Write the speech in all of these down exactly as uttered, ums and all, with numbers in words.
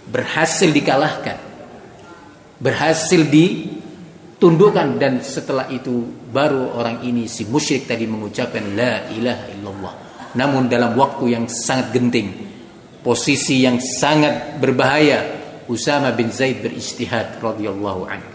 berhasil dikalahkan, berhasil ditundukkan, dan setelah itu baru orang ini si musyrik tadi mengucapkan la ilaha illallah. Namun dalam waktu yang sangat genting, posisi yang sangat berbahaya, Usama bin Zaid berijtihad radhiyallahu anhu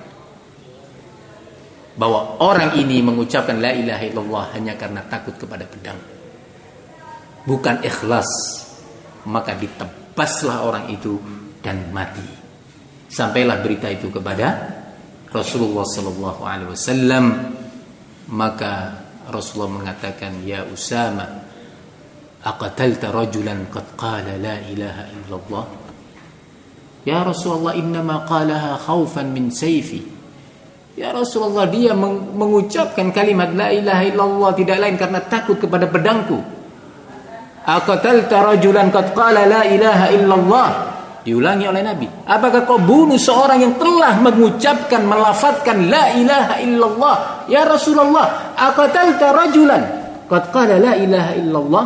bahwa orang ini mengucapkan la ilaha illallah hanya karena takut kepada pedang, bukan ikhlas. Maka ditebaslah orang itu dan mati. Sampailah berita itu kepada Rasulullah sallallahu alaihi wasallam. Maka Rasulullah mengatakan, ya Usama, aqatalta rajulan qad qala la ilaha illallah? Ya Rasulullah, innama qalaha khaufan min sayfi. Ya Rasulullah, dia mengucapkan kalimat la ilaha illallah tidak lain karena takut kepada pedangku. Aqatalta rajulan qad qala la ilaha illallah. Diulangi oleh Nabi, apakah kau bunuh seorang yang telah mengucapkan, melafadzkan la ilaha illallah? Ya Rasulullah, aqatalta rajulan qad qala la ilaha illallah.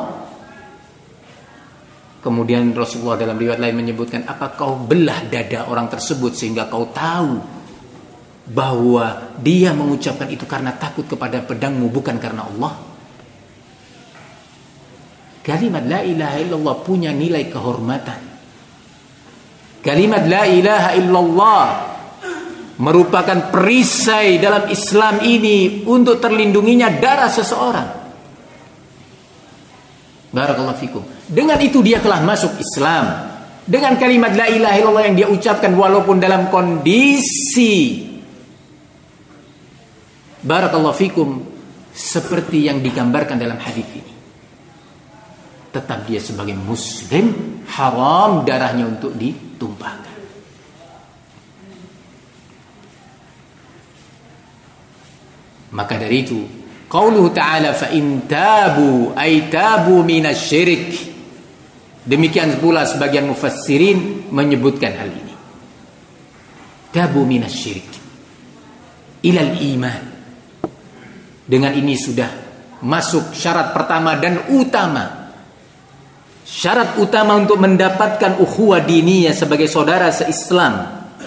Kemudian Rasulullah dalam riwayat lain menyebutkan, apa kau belah dada orang tersebut sehingga kau tahu bahwa dia mengucapkan itu karena takut kepada pedangmu, bukan karena Allah? Kalimat la ilaha illallah punya nilai kehormatan. Kalimat la ilaha illallah merupakan perisai dalam Islam ini untuk terlindunginya darah seseorang. Barakallahu fikum. Dengan itu dia telah masuk Islam. Dengan kalimat la ilaha illallah yang dia ucapkan walaupun dalam kondisi, barakallahu fikum, seperti yang digambarkan dalam hadis ini, tetap dia sebagai muslim haram darahnya untuk ditumpahkan. Maka dari itu, qauluhu ta'ala fa in tabu ay tabu minasyirik. Demikian pula sebagian mufassirin menyebutkan hal ini. Tabu minasyirik ilal iman. Dengan ini sudah masuk syarat pertama dan utama. Syarat utama untuk mendapatkan ukhuwah diniyah sebagai saudara se-Islam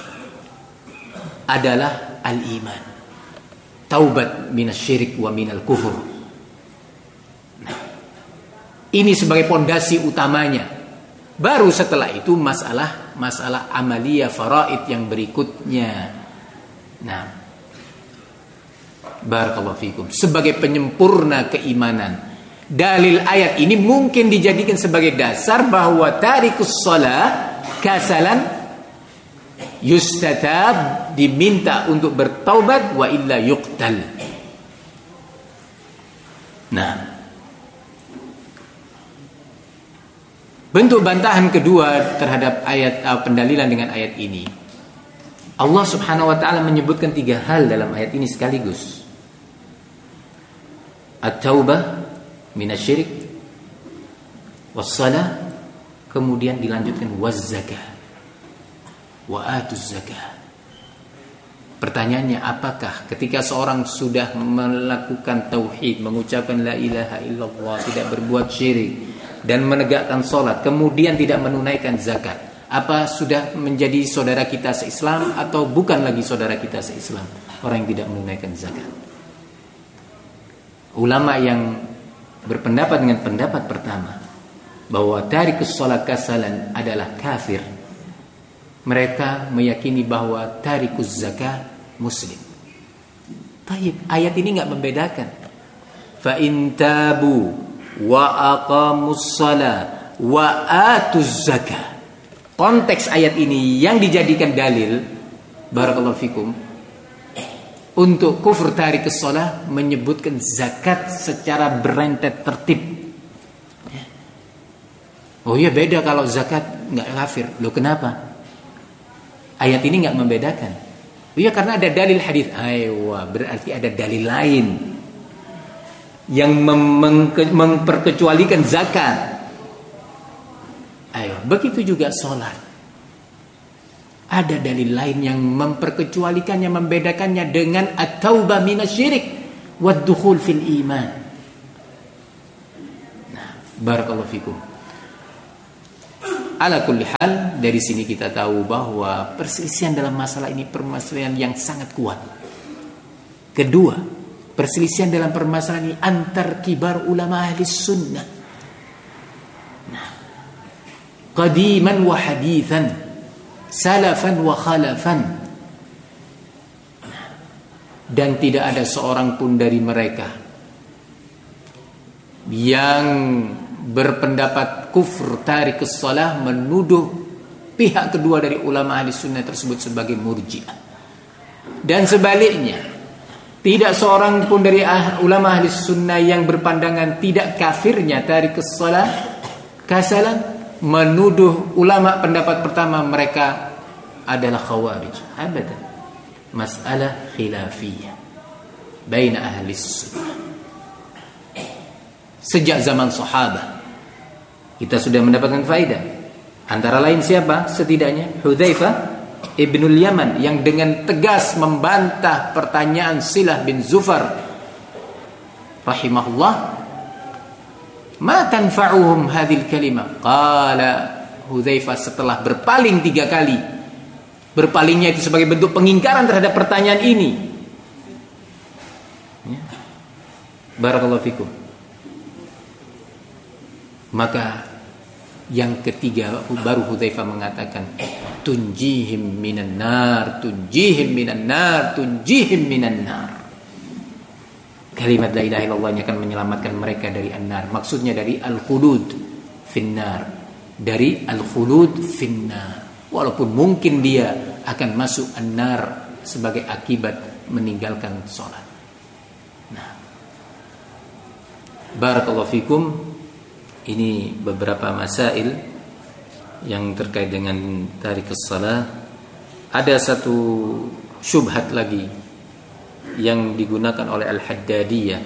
adalah al-iman. Taubat minasyirik wa minal kufur. Nah, ini sebagai pondasi utamanya. Baru setelah itu masalah masalah amaliyah faraid yang berikutnya. Nah, barakallahu fikum, sebagai penyempurna keimanan. Dalil ayat ini mungkin dijadikan sebagai dasar bahwa tarikus shalah kasalan yustatab, diminta untuk bertaubat, wa illa yuqtal. Nah, bentuk bantahan kedua terhadap ayat uh, pendalilan dengan ayat ini, Allah Subhanahu wa taala menyebutkan tiga hal dalam ayat ini sekaligus. At-taubah minasyirik, wassalah, kemudian dilanjutkan wazzakah, wa atuz zakah. Pertanyaannya, apakah ketika seorang sudah melakukan tauhid, mengucapkan la ilaha illallah, tidak berbuat syirik dan menegakkan salat, kemudian tidak menunaikan zakat, apa sudah menjadi saudara kita se-Islam atau bukan lagi saudara kita se-Islam orang yang tidak menunaikan zakat? Ulama yang berpendapat dengan pendapat pertama bahwa tarikus shalah kasalan adalah kafir, mereka meyakini bahwa tarikus zakah muslim. Taib, ayat ini enggak membedakan. Fa in tabu wa aqamus shalah wa atuz zakah. Konteks ayat ini yang dijadikan dalil, barakallahu fikum, untuk kufur tarikus shalah menyebutkan zakat secara berentet tertib. Oh iya, beda kalau zakat enggak kafir. Loh, kenapa? Ayat ini enggak membedakan. Oh iya, karena ada dalil hadis. Aywa, berarti ada dalil lain yang mem- memperkecualikan zakat. Ayo, begitu juga salat. Ada dalil lain yang memperkecualikannya, membedakannya dengan at-taubah minasyirik wad-dukhul fil iman. Nah, barakallahu fikum. ala kulli hal, dari sini kita tahu bahwa perselisihan dalam masalah ini permasalahan yang sangat kuat. Kedua, perselisihan dalam permasalahan ini antar kibar ulama ahli sunnah. Nah, qadiman wa hadithan, salafan wa khalafan. Dan tidak ada seorang pun dari mereka yang berpendapat kufur tarikus shalah, menuduh pihak kedua dari ulama ahli sunnah tersebut sebagai murji'ah. Dan sebaliknya, tidak seorang pun dari ulama ahli sunnah yang berpandangan tidak kafirnya tarikus shalah kasalan, menuduh ulama pendapat pertama mereka adalah khawarij. Abadan. Masalah khilafiyah baina ahli sunnah. Sejak zaman sahabat kita sudah mendapatkan faedah. Antara lain siapa? Setidaknya Hudzaifah ibnul Yaman yang dengan tegas membantah pertanyaan Silah bin Zufar rahimahullah, ma tanfa'uhum hadhil kalimah. Qala Hudzaifah setelah berpaling tiga kali, berpalingnya itu sebagai bentuk pengingkaran terhadap pertanyaan ini. Ya. Barakallahu fikum. Maka yang ketiga baru Hudzaifah mengatakan, tunjihim minan nar, tunjihim minan nar, tunjihim minan nar. Kalimat la ilaha illallah ini akan menyelamatkan mereka dari an-nar. Maksudnya dari al-khulud finnar, dari al-khulud finnar. Walaupun mungkin dia akan masuk an-nar sebagai akibat meninggalkan sholat. Nah, barakallahu fikum. Ini beberapa masail yang terkait dengan tarikus shalah. Ada satu syubhat lagi yang digunakan oleh Al-Haddadiyah,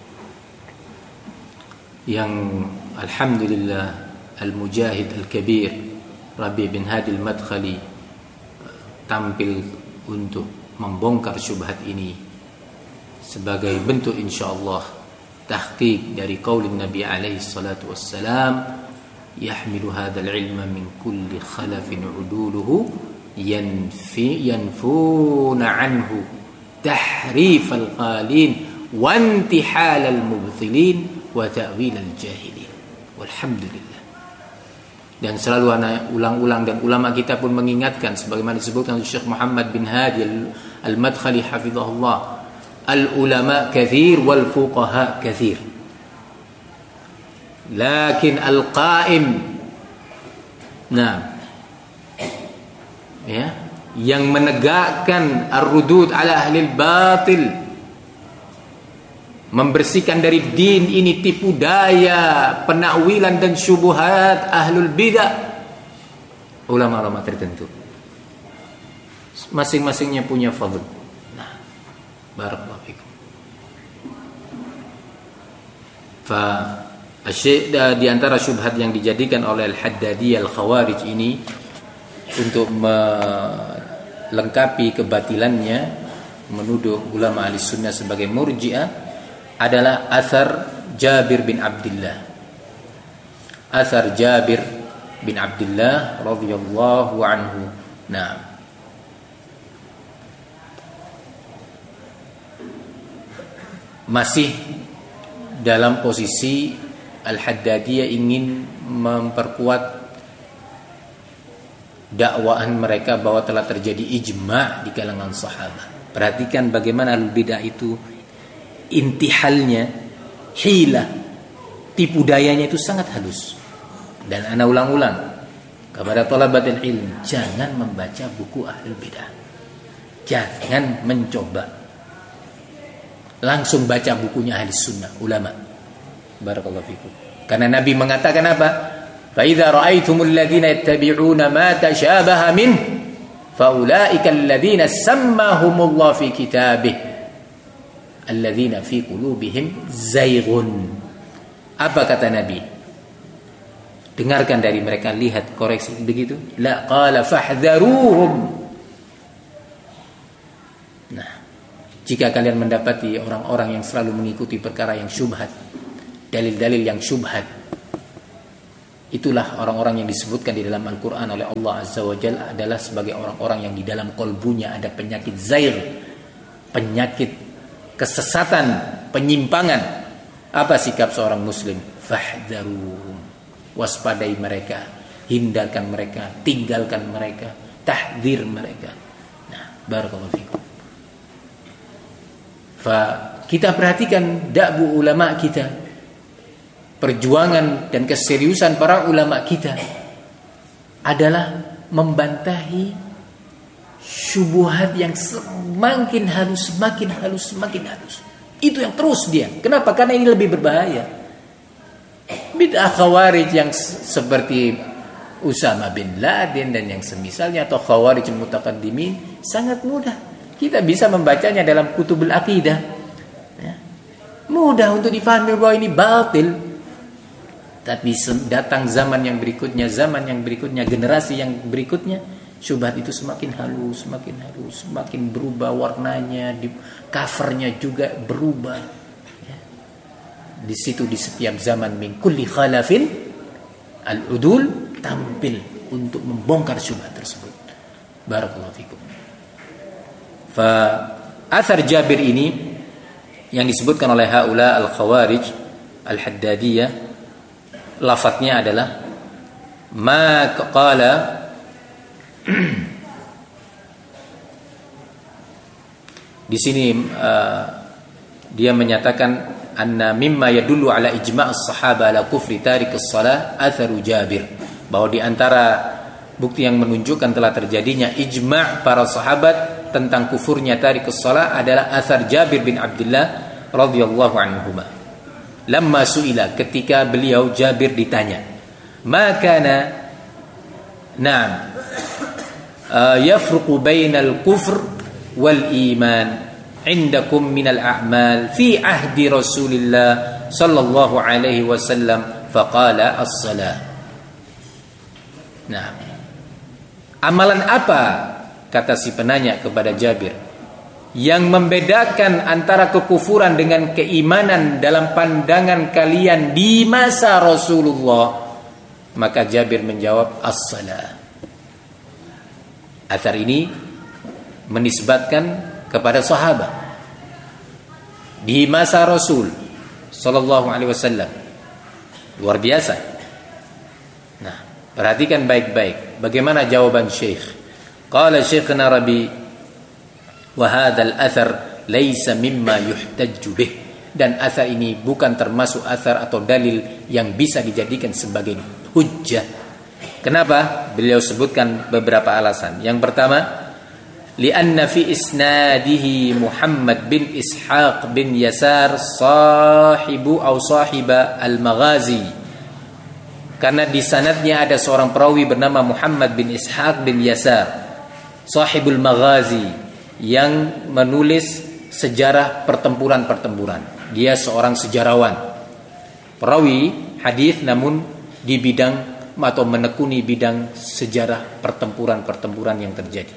yang alhamdulillah Al-Mujahid Al-Kabir Rabi bin Hadi Al-Madkhali tampil untuk membongkar syubhat ini sebagai bentuk insyaallah tahqiq dari qaulin Nabi alaihi salatu wassalam, yahmilu hadzal ilma min kulli khalafin uduluhu yanfi yanfuna anhu tahrif al-qalin wa intihal al-mubtilin wa ta'wil al-jahilin. Walhamdulillah. Dan selalu ana ulang-ulang, dan ulama kita pun mengingatkan sebagaimana disebutkan oleh Syekh Muhammad bin Hadi Al-Madkhali hafizahullah, al-ulama kathir wal fuqaha kathir, lakin al-qaim, nah, ya, yang menegakkan ar-rudud ala ahli al-batil, membersihkan dari din ini tipu daya, penakwilan dan syubhat ahlul bidah, ulama-ulama tertentu. Masing-masingnya punya fadl. Nah, barakallahu fikum. Fa asyik di antara syubhat yang dijadikan oleh Al-Haddadiyah Al-Khawarij ini untuk melengkapi kebatilannya, menuduh ulama ahli sunnah sebagai murji'ah, adalah asar Jabir bin Abdullah. Asar Jabir bin Abdullah radhiyallahu anhu. Nah, masih dalam posisi Al-Haddadiyah ingin memperkuat dakwaan mereka bahwa telah terjadi ijma' di kalangan sahabat. Perhatikan bagaimana al-bidah itu intihalnya, hilah, tipu dayanya itu sangat halus. Dan ana ulang-ulang kepada thalabatul ilm, jangan membaca buku ahlul bidah. Jangan mencoba langsung baca bukunya ahli sunnah, ulama. Barakallahu fikum. Karena Nabi mengatakan apa? Fa idza ra'aitumul ladzina yattabi'una ma tashabaha min fa ulaika alladzina sammahumullah fi kitabih alladzina fi qulubihim zaighun. Apa kata Nabi? Dengarkan dari mereka, lihat, koreksi begitu. La qala fahdharuhum. Nah, jika kalian mendapati orang-orang yang selalu mengikuti perkara yang syubhat, dalil-dalil yang syubhat, Itulah orang-orang yang disebutkan di dalam Al-Quran oleh Allah Azza wa Jalla adalah sebagai orang-orang yang di dalam kolbunya ada penyakit zair, penyakit kesesatan, penyimpangan. Apa sikap seorang muslim? Fahdharuhum, waspadai mereka, hindarkan mereka, tinggalkan mereka, tahdzir mereka. Nah, barakallahu fikum. Fa kita perhatikan da'bu ulama kita, perjuangan dan keseriusan para ulama kita adalah membantahi syubhat yang semakin halus, semakin halus, semakin halus. Itu yang terus dia. Kenapa? Karena ini lebih berbahaya. Bid'ah khawarij yang seperti Usama bin Laden dan yang semisalnya, atau khawarij mutaqaddimin, sangat mudah. Kita bisa membacanya dalam kutubul aqidah. Ya. Mudah untuk difahami bahwa ini batil. Tapi datang zaman yang berikutnya, zaman yang berikutnya, generasi yang berikutnya, syubhat itu semakin halus, semakin halus, semakin berubah warnanya, di covernya juga berubah. Ya. Di situ di setiap zaman min kulli khalafin al-udul tampil untuk membongkar syubhat tersebut. Barakallahu fikum. Fa athar Jabir ini yang disebutkan oleh haula al-khawarij al-haddadiyah, lafadznya adalah ma qala di sini uh, dia menyatakan anna mimma yadullu ala ijma' as-sahaba ala kufri tarik as-salah atharu Jabir, bahwa di antara bukti yang menunjukkan telah terjadinya ijma' para sahabat tentang kufurnya tarik as-salah adalah athar Jabir bin Abdullah radhiyallahu anhuma. Lamma su'ila, ketika beliau Jabir ditanya, makana na'am uh, yafruqu bainal kufr wal iman indakum minal a'mal fi ahdi Rasulillah sallallahu alaihi wasallam, faqala as-salah. Nah, amalan apa, kata si penanya kepada Jabir, yang membedakan antara kekufuran dengan keimanan dalam pandangan kalian di masa Rasulullah? Maka Jabir menjawab, as-salah. Athar ini menisbatkan kepada sahabat di masa Rasul sallallahu alaihi wasallam. Luar biasa. Nah, perhatikan baik-baik bagaimana jawaban Syekh. Qala Syekhna Rabi, wa hadzal athar laisa mimma yuhtajju bih, dan athar ini bukan termasuk athar atau dalil yang bisa dijadikan sebagai hujjah. Kenapa? Beliau sebutkan beberapa alasan. Yang pertama, lianna fi isnadihi Muhammad bin Ishaq bin Yasar sahibu atau sahiba al-Maghazi, karena di sanadnya ada seorang perawi bernama Muhammad bin Ishaq bin Yasar sahibul Maghazi, yang menulis sejarah pertempuran-pertempuran. Dia seorang sejarawan, perawi hadis, namun di bidang atau menekuni bidang sejarah pertempuran-pertempuran yang terjadi.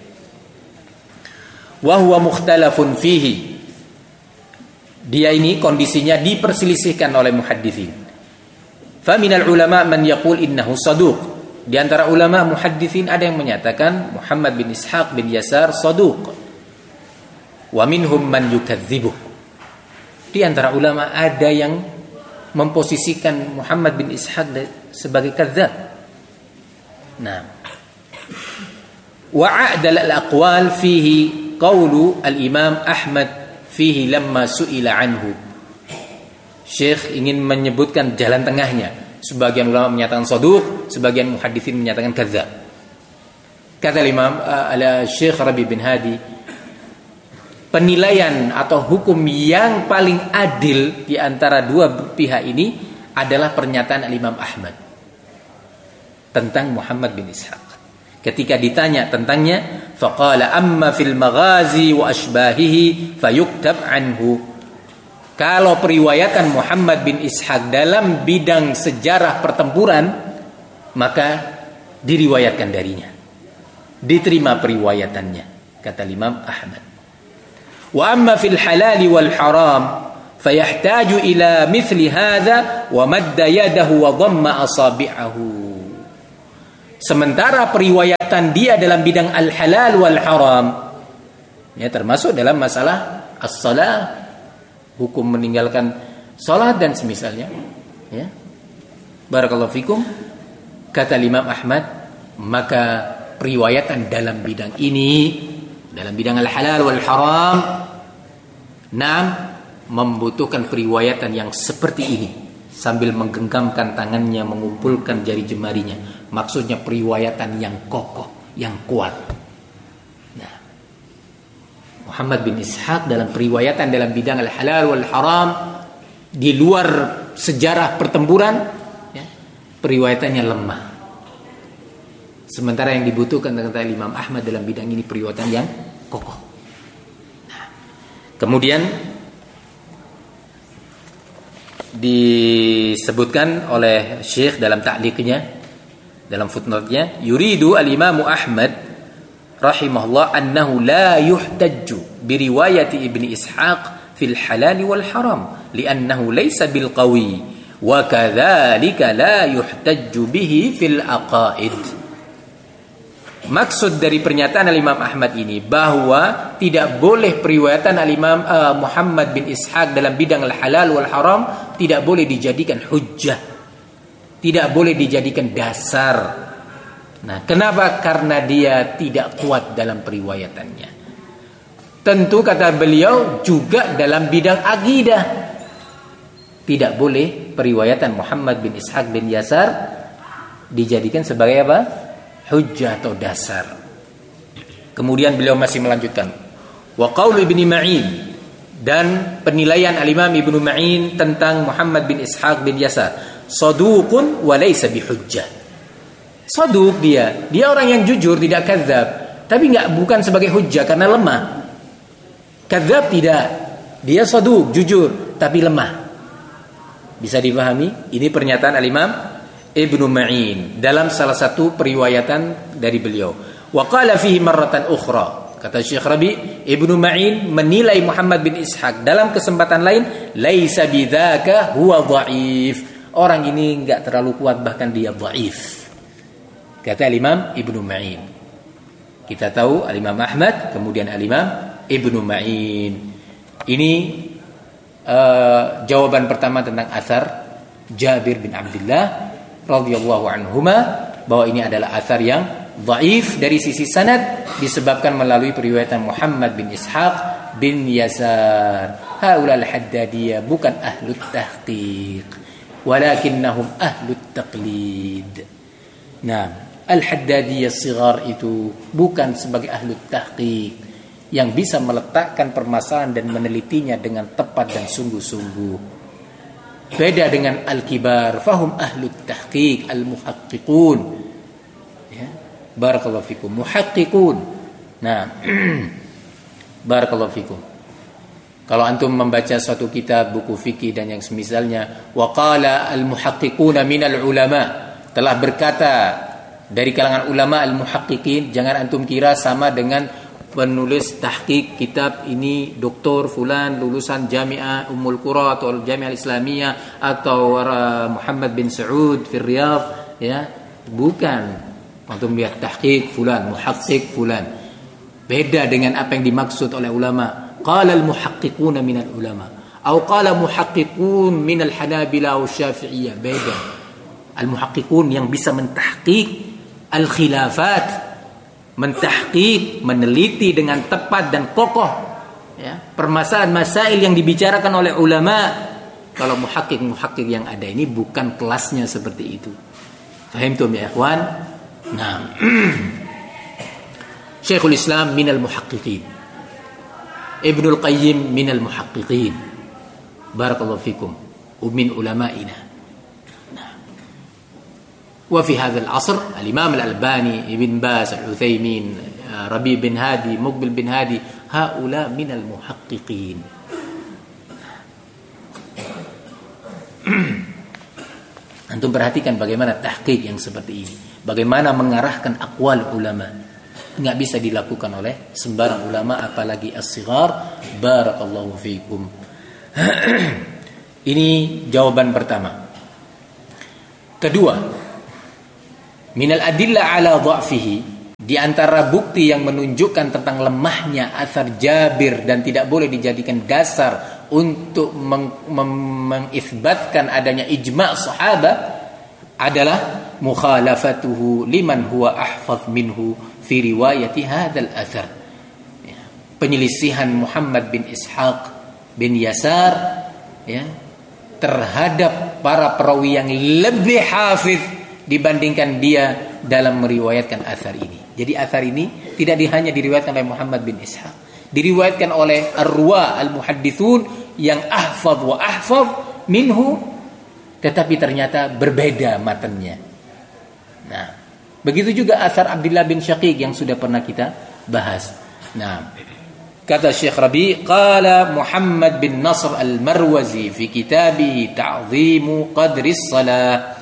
Wa huwa mukhtalafun fihi. Dia ini kondisinya diperselisihkan oleh muhadditsin. Fa minal ulama man yaqul innahu saduq. Di antara ulama muhadditsin ada yang menyatakan Muhammad bin Ishaq bin Yasar saduq. Wa minhum man yukadzibuh. Di antara ulama ada yang memposisikan Muhammad bin Ishaq sebagai kadzab. Nah, wa a'dal al-aqwal fihi qawlu al-Imam Ahmad fihi lamma su'ila anhu. Syekh ingin menyebutkan jalan tengahnya. Sebagian ulama menyatakan saduq, sebagian muhaditsin menyatakan kadzab. Kata Imam uh, Syekh Rabi bin Hadi, penilaian atau hukum yang paling adil di antara dua pihak ini adalah pernyataan Imam Ahmad tentang Muhammad bin Ishaq. Ketika ditanya tentangnya, faqala amma fil maghazi wa ashbahihi fayuktab anhu. Kalau periwayatan Muhammad bin Ishaq dalam bidang sejarah pertempuran, maka diriwayatkan darinya, diterima periwayatannya, kata Imam Ahmad. Wa amma fil halal wal haram fayahtaju ila mithli hadha wa madda yadahu wa dhamma asabi'ahu. Sementara periwayatan dia dalam bidang al-halal wal haram, ya, termasuk dalam masalah as-salah, hukum meninggalkan salat dan semisalnya, ya. Barakallahu fikum. Kata Imam Ahmad, maka periwayatan dalam bidang ini, dalam bidang al-halal wal haram, nah, membutuhkan periwayatan yang seperti ini, sambil menggenggamkan tangannya, mengumpulkan jari jemarinya. Maksudnya periwayatan yang kokoh, yang kuat. Nah, Muhammad bin Ishaq dalam periwayatan dalam bidang al-halal wal haram, di luar sejarah pertempuran, ya, periwayatannya lemah. Sementara yang dibutuhkan kata Imam Ahmad dalam bidang ini periwayatan yang kokoh. Nah, kemudian disebutkan oleh Syekh dalam ta'liqnya, dalam footnote-nya, yuridu al-Imam Ahmad rahimahullah annahu la yuhtajju bi riwayati Ibni Ishaq fil halal wal haram li'annahu laysa bil qawi wa kadzalika la yuhtajju bihi fil aqaid. Maksud dari pernyataan al-Imam Ahmad ini bahwa tidak boleh periwayatan al-Imam uh, Muhammad bin Ishaq dalam bidang al-halal wal haram tidak boleh dijadikan hujjah, tidak boleh dijadikan dasar. Nah, kenapa? Karena dia tidak kuat dalam periwayatannya. Tentu kata beliau juga dalam bidang akidah tidak boleh periwayatan Muhammad bin Ishaq bin Yasar dijadikan sebagai apa? Hujjah atau dasar. Kemudian beliau masih melanjutkan, wa qaul Ibnu Ma'in, dan penilaian al-Imam Ibnu Ma'in tentang Muhammad bin Ishaq bin Yasar, saduqun wa laysa bihujjah. Saduq dia, dia orang yang jujur, tidak kadzab, tapi enggak bukan sebagai hujjah karena lemah. Kadzab tidak, dia saduq, jujur, tapi lemah. Bisa dipahami? Ini pernyataan al-Imam Ibnu Ma'in dalam salah satu periwayatan dari beliau. Wa qala fihi marratan ukhra. Kata Syekh Rabi, Ibnu Ma'in menilai Muhammad bin Ishaq dalam kesempatan lain, laisa bidzaka huwa dhaif. Orang ini enggak terlalu kuat, bahkan dia dhaif. Kata Imam Ibnu Ma'in. Kita tahu Imam Ahmad, kemudian Imam Ibnu Ma'in. Ini uh, jawaban pertama tentang athar Jabir bin Abdullah radhiyallahu anhuma, bahwa ini adalah athar yang dhaif dari sisi sanad disebabkan melalui periwayatan Muhammad bin Ishaq bin Yasar. Haula al-Haddadiyah bukan ahlut tahqiq, walakinnahum ahlut taqlid. Nah, al-Haddadiyah sigar itu bukan sebagai ahlut tahqiq yang bisa meletakkan permasalahan dan menelitinya dengan tepat dan sungguh-sungguh. Beda dengan al-kibar, fahum ahlut tahqiq, al-muhaqqiqun. Ya, barakallahu fikum, muhaqqiqun. Nah, barakallahu fikum. Kalau antum membaca suatu kitab, buku fikih dan yang semisalnya, wa qala al-muhaqqiquna minal ulama, telah berkata dari kalangan ulama al-muhaqqiqin, jangan antum kira sama dengan penulis tahqiq kitab ini doktor fulan lulusan Jami'ah Ummul Qura atau Jami'ah Islamiyah atau Muhammad bin Saud fi Riyadh, ya, bukan. Antum lihat tahqiq fulan, muhaqqiq fulan. Beda dengan apa yang dimaksud oleh ulama. Qala al-muhaqqiquna minal ulama atau qala muhaqqiqun minal Hanabilah wa Syafi'iyah. Beda. Al-muhaqqiqun yang bisa mentahqiq al-khilafat, mentahqiq, meneliti dengan tepat dan kokoh, ya, permasalahan masail yang dibicarakan oleh ulama. Kalau muhaqqiq-muhaqqiq yang ada ini bukan kelasnya seperti itu. Fahimtum ya ikhwan? Nah, Syekhul Islam minal muhaqqiqin, Ibnul Qayyim minal muhaqqiqin. Barakallahu fikum, min ulama'ina. وفي هذا العصر الإمام الألباني ابن باز العثيمين ربيع بن هادي مقبل بن هادي هؤلاء من المحققين. Antum perhatikan bagaimana tahqiq yang seperti ini, bagaimana mengarahkan aqwal ulama, nggak bisa dilakukan oleh sembarang ulama, apalagi as-sighar. Barakallahu fiikum. Ini jawaban pertama. Kedua, minal adilla ala dha'fihi, di antara bukti yang menunjukkan tentang lemahnya athar Jabir dan tidak boleh dijadikan dasar untuk meng- meng- mengisbatkan adanya ijma' sahabat adalah mukhalafatuhu liman huwa ahfaz minhu fi riwayati hadzal athar. Ya. Penyelisihan Muhammad bin Ishaq bin Yasar ya, terhadap para perawi yang lebih hafiz dibandingkan dia dalam meriwayatkan athar ini. Jadi athar ini tidak hanya diriwayatkan oleh Muhammad bin Ishaq, diriwayatkan oleh arwa al-muhaddithun yang ahfaz wa ahfaz minhu, tetapi ternyata berbeda matanya. Nah, begitu juga athar Abdullah bin Syaqiq yang sudah pernah kita bahas. Nah, kata Syekh Rabi, qala Muhammad bin Nasr al-Marwazi fi kitabihi Ta'zimu Qadri Shalah.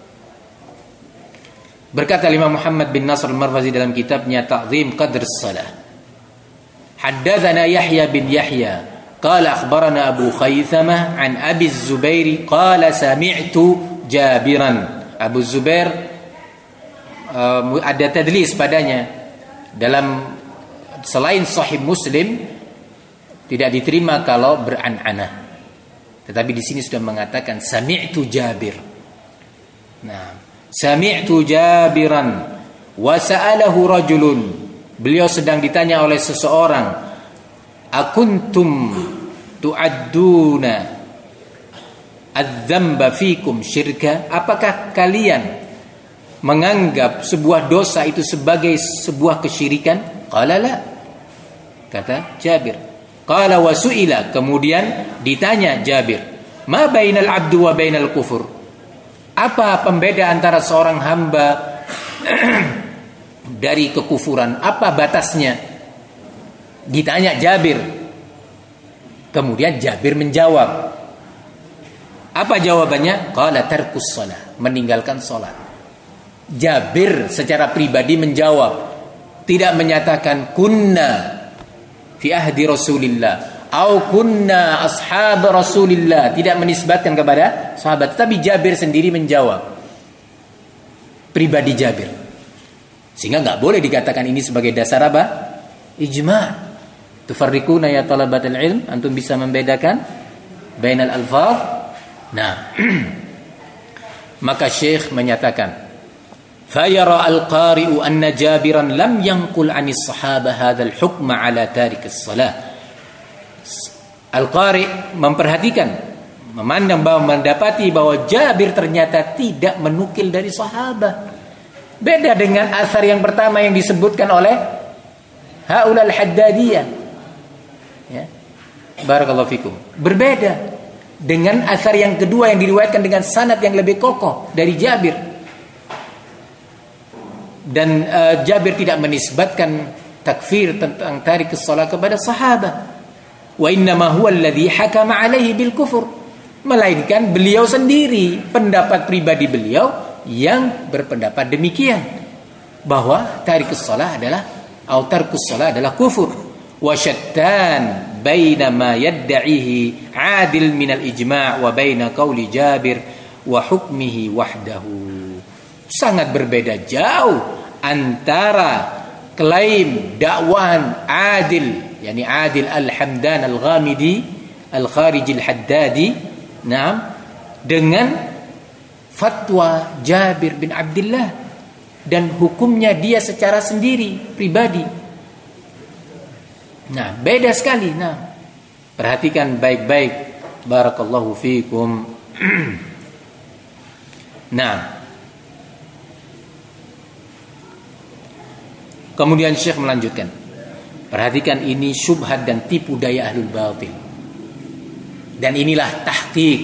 Berkata Imam Muhammad bin Nasr al-Marwazi dalam kitabnya Ta'zim Qadr Shalah, haddatsana Yahya bin Yahya qala akhbarana Abu Khaythamah an Abi Zubair qala sami'tu Jabiran. Abu Zubair uh, ada tadlis padanya dalam selain Sahih Muslim, tidak diterima kalau beran'anah. Tetapi di sini sudah mengatakan sami'tu Jabir. Nah, sami'tu Jabiran wa sa'alahu rajulun. Beliau sedang ditanya oleh seseorang, akuntum tu'adduna adz-dzamba fikum syirka? Apakah kalian menganggap sebuah dosa itu sebagai sebuah kesyirikan? Qala la, kata Jabir. Qala wa su'ila, kemudian ditanya Jabir, ma bainal abdu wa bainal kufur? Apa pembeda antara seorang hamba dari kekufuran? Apa batasnya? Ditanya Jabir. Kemudian Jabir menjawab. Apa jawabannya? Qala tarkus shalah, meninggalkan salat. Jabir secara pribadi menjawab, tidak menyatakan kunna fi ahdi Rasulillah au kunna ashab Rasulillah, tidak menisbatkan kepada sahabat, tapi Jabir sendiri menjawab, pribadi Jabir. Sehingga enggak boleh dikatakan ini sebagai dasar apa? Ijma'. Tufarriquna ya talabatul ilm, antum bisa membedakan bainal alfaz. Nah, maka Syekh menyatakan, fayara al-qari'u anna Jabiran lam yanqul 'anis sahabah hadzal hukma 'ala tarik as-salah. Al-Qari memperhatikan, memandang bahwa mendapati bahwa Jabir ternyata tidak menukil dari sahabat. Beda dengan asar yang pertama yang disebutkan oleh haulal haddadiyah. Ya. Barakallahu fikum. Berbeda dengan asar yang kedua yang diriwayatkan dengan sanad yang lebih kokoh dari Jabir. Dan uh, Jabir tidak menisbatkan takfir tentang tarik as-shalah kepada sahabat. Wa innama huwa alladhi hakama alaihi bil kufur, melainkan beliau sendiri, pendapat pribadi beliau yang berpendapat demikian, bahwa tarikus shalah adalah atau tarkus shalah adalah kufur. Wa syattan baina ma yad'ihi adil min al ijma' wa baina qauli Jabir wa hukmihi wahdahu. Sangat berbeda jauh antara klaim dakwahan adil, yakni Adil Al-Hamdan Al-Ghamidi Al-Khariji Al-Haddadi, nah, dengan fatwa Jabir bin Abdullah dan hukumnya dia secara sendiri pribadi. Nah, beda sekali. Nah, perhatikan baik-baik. Barakallahu fikum. Nah, kemudian Syekh melanjutkan, perhatikan ini syubhat dan tipu daya ahlul batil. Dan inilah tahqiq.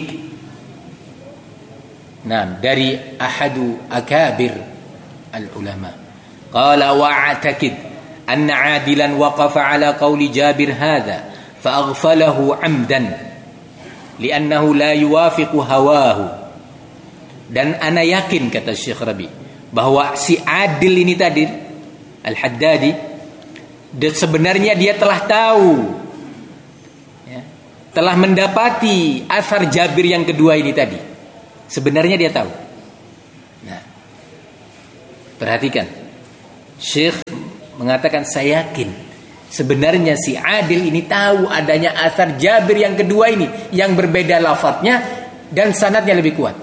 Nah, dari ahadu akabir al-ulama. Qala wa'atakid anna adilan waqafa ala qawli Jabir hadha fa'aghfalahu amdan li'annahu la yuwafiqu hawahu. Dan ana yakin, kata Syekh Rabi, bahwa si Adil ini tadi Al-Haddadi, dan sebenarnya dia telah tahu, ya, telah mendapati asar Jabir yang kedua ini tadi. Sebenarnya dia tahu. Nah, Perhatikan, Syekh mengatakan saya yakin sebenarnya si Adil ini tahu adanya athar Jabir yang kedua ini yang berbeda lafadznya dan sanadnya lebih kuat.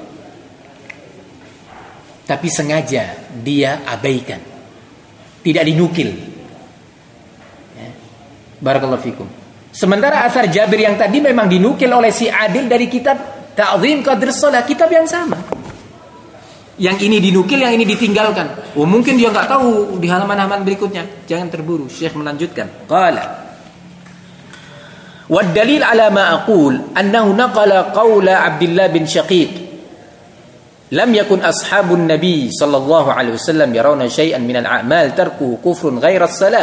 Tapi sengaja dia abaikan, tidak dinukil. Ya. Barakallahu fikum. Sementara athar Jabir yang tadi memang dinukil oleh si Adil dari kitab Ta'zim Qadr Shalah, kitab yang sama. Yang ini dinukil, yang ini ditinggalkan. Oh, mungkin dia nggak tahu di halaman-halaman berikutnya. Jangan terburu. Syekh melanjutkan. Qala wa dalil ala ma aqul annahu naqala qawla Abdullah bin Syaqiq lam yakun ashabun nabi sallallahu alaihi wasallam yarawna syai'an minal a'mal tarkuhu kufrun ghaira as-salah.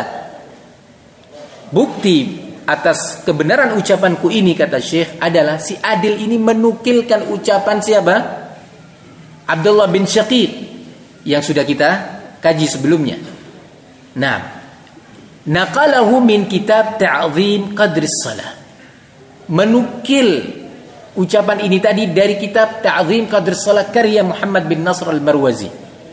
Bukti atas kebenaran ucapanku ini, kata Syekh, adalah si Adil ini menukilkan ucapan siapa? Abdullah bin Syaqiq yang sudah kita kaji sebelumnya. Nah, naqalahu min kitab Ta'zim Qadris Shalah. Menukil ucapan ini tadi dari kitab Ta'zim Qadris Shalah karya Muhammad bin Nasr al-Marwazi.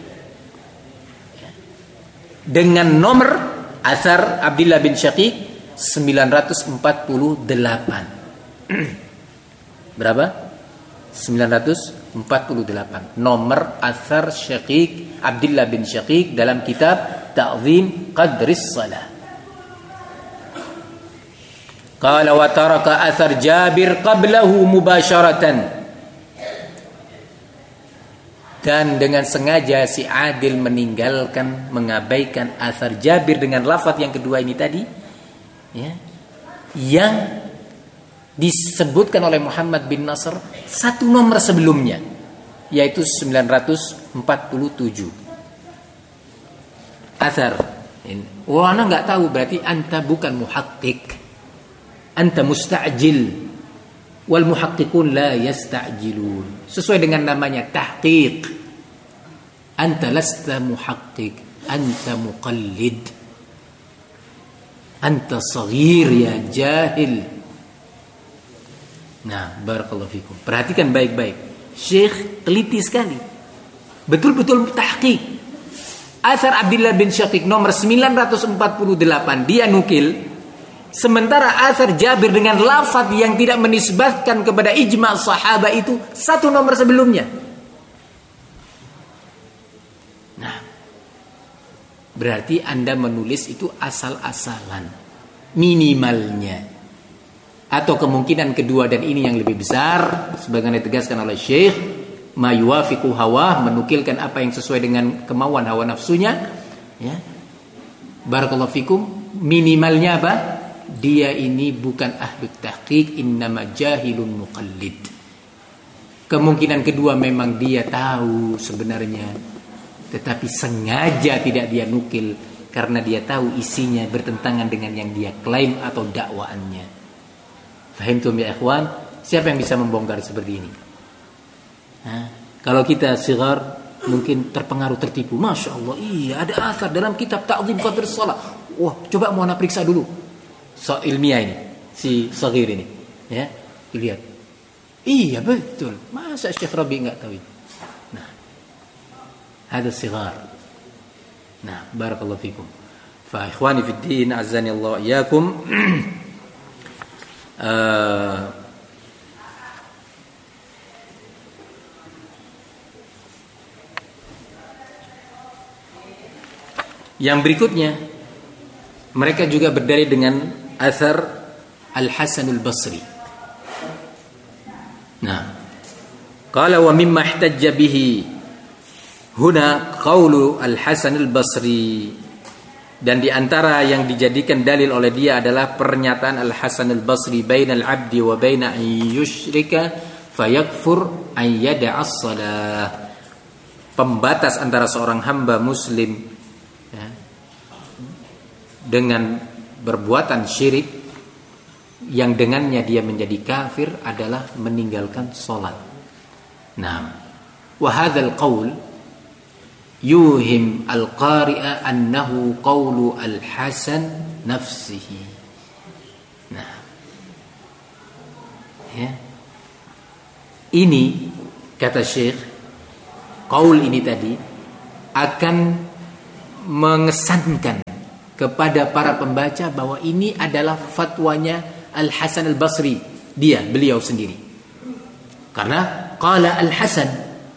Dengan nomor athar Abdullah bin Syaqiq sembilan ratus empat puluh delapan. Berapa? sembilan ratus empat puluh delapan. Nomor athar Syaqiq Abdullah bin Syaqiq dalam kitab Ta'zim Qadris Shalah. Qala wa taraka athar Jabir qablahu mubasharatan. Dan dengan sengaja si Adil meninggalkan, mengabaikan athar Jabir dengan lafaz yang kedua ini tadi, ya, yang disebutkan oleh Muhammad bin Nasr satu nomor sebelumnya, yaitu sembilan ratus empat puluh tujuh. Athar ini. Oh, anda nggak tahu, berarti anta bukan muhaqqiq. Anta musta'jil. Wal muhaqqiqun la yasta'jilun. Sesuai dengan namanya, tahqiq. Anta lasta muhaqqiq, anta muqallid. Anta saghir ya jahil. Nah, barakallahu fikum. Perhatikan baik-baik. Syekh teliti sekali. Betul-betul tahqiq. Athar Abdullah bin Syaqiq nomor sembilan ratus empat puluh delapan dia nukil. Sementara athar Jabir dengan lafaz yang tidak menisbatkan kepada ijma' sahabat itu satu nomor sebelumnya. Nah, berarti Anda menulis itu asal-asalan, minimalnya. Atau kemungkinan kedua dan ini yang lebih besar, sebagaimana ditegaskan oleh Syekh, ma yuwafiqu hawa, menukilkan apa yang sesuai dengan kemauan hawa nafsunya, ya. Barakallahu fikum, minimalnya apa? Dia ini bukan ahlut tahqiq, innama jahilun muqallid. Kemungkinan kedua memang dia tahu sebenarnya, tetapi sengaja tidak dia nukil karena dia tahu isinya bertentangan dengan yang dia klaim atau dakwaannya. Fahimtum ya ikhwan? Siapa yang bisa membongkar seperti ini? Hah? Kalau kita sigar mungkin terpengaruh, tertipu. Masya Allah, iya ada athar dalam kitab Ta'zim Qadr Shalah. Wah, coba mau ana periksa dulu. So ilmiah ini, si Saghir ini, ya, dilihat. Iya betul. Masa Syekh Rabi enggak tahu itu? Nah, ada sigar. Nah, barakallahu fikum. Fa ikhwani fid din, azani Allah iyyakum. uh, Yang berikutnya, mereka juga berdalil dengan athar Al-Hasan Al-Basri. Nah, qala wa mimma ihtajja bihi huna qaulu Al-Hasan Al-Basri, dan di antara yang dijadikan dalil oleh dia adalah pernyataan Al-Hasan Al-Basri, bainal abdi wa baina an yusyrika fayakfur an yada'a as-salah. Pembatas antara seorang hamba muslim, ya, dengan perbuatan syirik yang dengannya dia menjadi kafir adalah meninggalkan salat. Nah, wa hadzal qaul yuhim al-qari'a annahu qaulu al-Hasan nafsihi. Nah, ya. Ini kata Syekh, qaul ini tadi akan mengesankan kepada para pembaca bahwa ini adalah fatwanya Al-Hasan Al-Basri, dia, beliau sendiri. Karena qala Al-Hasan,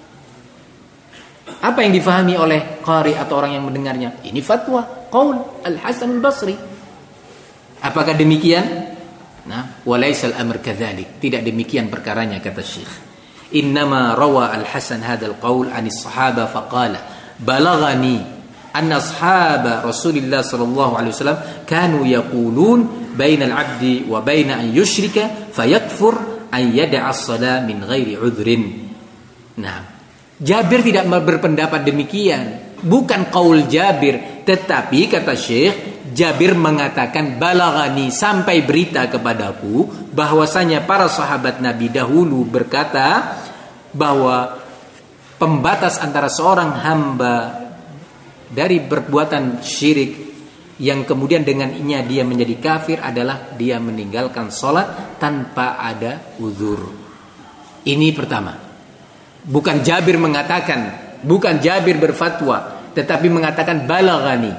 apa yang difahami oleh qari atau orang yang mendengarnya? Ini fatwa qaul Al-Hasan Al-Basri. Apakah demikian? Nah, walaisal amr kadzalik. Tidak demikian perkaranya, kata Syekh. Innama rawa Al-Hasan hadzal qaul anis sahaba faqala balaghani anna ashaba Rasulillah sallallahu alaihi wasallam kanu yaqulun bainal abdi wa baina an yusyrika fayakfur an yada'a as-salah min ghairi udhrin. Nah, Jabir tidak berpendapat demikian, bukan qaul Jabir, tetapi kata Syekh, Jabir mengatakan balaghani, sampai berita kepadaku bahwasanya para sahabat Nabi dahulu berkata bahwa pembatas antara seorang hamba dari perbuatan syirik yang kemudian dengannya dia menjadi kafir adalah dia meninggalkan sholat tanpa ada uzur. Ini pertama. Bukan Jabir mengatakan, bukan Jabir berfatwa, tetapi mengatakan balaghani.